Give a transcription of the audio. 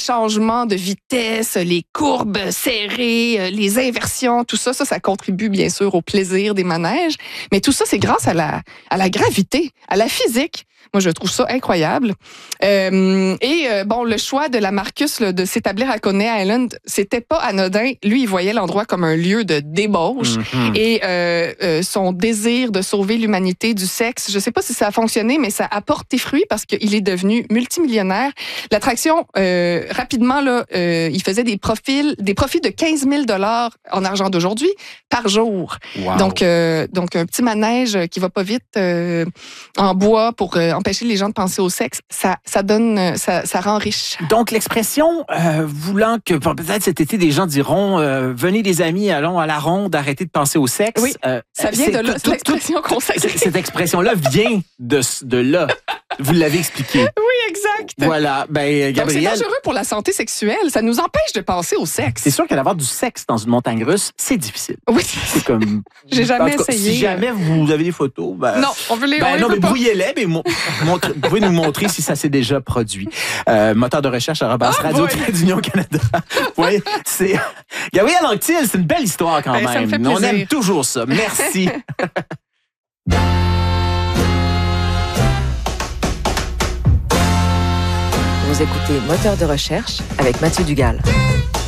changements de vitesse, les courbes serrées, les inversions, tout ça, ça contribue bien sûr au plaisir des manèges. Mais tout ça, c'est grâce à la gravité, à la physique. Moi, je trouve ça incroyable. Le choix de la Marcus là, de s'établir à Coney Island, c'était pas anodin. Lui, il voyait l'endroit comme un lieu de débauche. Et son désir de sauver l'humanité du sexe, je sais pas si ça a fonctionné, mais ça a porté fruit parce qu'il est devenu multimillionnaire. L'attraction, rapidement, là, il faisait des profits de 15 000 $ en argent d'aujourd'hui par jour. Wow. Donc, un petit manège qui va pas vite en bois pour empêcher les gens de penser au sexe, ça rend riche. Donc, l'expression voulant que peut-être cet été, des gens diront venez les amis, allons à la ronde, arrêtez de penser au sexe. Oui, ça vient de là, l'expression consacrée. Cette expression-là vient de là. Vous l'avez expliqué. Oui, exact. Voilà. Ben, Gabrielle. Donc, c'est dangereux pour la santé sexuelle. Ça nous empêche de penser au sexe. C'est sûr qu'avoir du sexe dans une montagne russe, c'est difficile. Oui. C'est comme. J'ai jamais essayé. Si jamais vous avez des photos, ben. Non, on veut les. Non, mais brouillez-les, mais vous pouvez nous montrer si ça s'est déjà produit. Moteur de recherche à Radio-Union Canada. Oui, c'est. Gabrielle Anctil, c'est une belle histoire quand même. Ça me fait plaisir. On aime toujours ça. Merci. Vous écoutez Moteur de recherche avec Mathieu Dugal.